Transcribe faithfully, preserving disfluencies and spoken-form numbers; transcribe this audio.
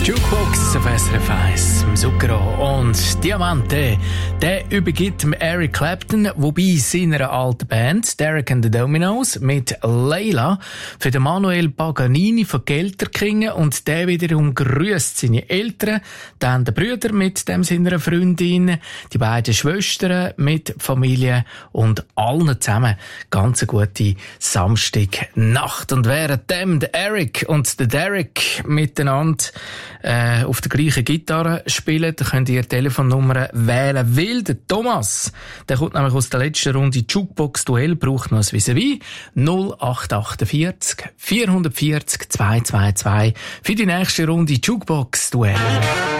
Jukebox auf S R F eins, Zucchero und Diamante. Der übergibt Eric Clapton, wobei seiner alten Band Derek and the Dominos mit Layla für den Manuel Paganini von Gelterkingen, und der wiederum grüßt seine Eltern, dann den Brüder mit dem seiner Freundin, die beiden Schwestern mit Familie und allen zusammen ganz eine gute Samstagnacht. Und währenddem der Eric und der Derek miteinander äh, auf der gleichen Gitarre spielen, da könnt ihr Telefonnummer wählen. Weil der Thomas, der kommt nämlich aus der letzten Runde Jukebox-Duell, braucht noch ein Vis-à-vis. null acht vier acht vier vier zehn zwei zwei zwei für die nächste Runde Jukebox-Duell.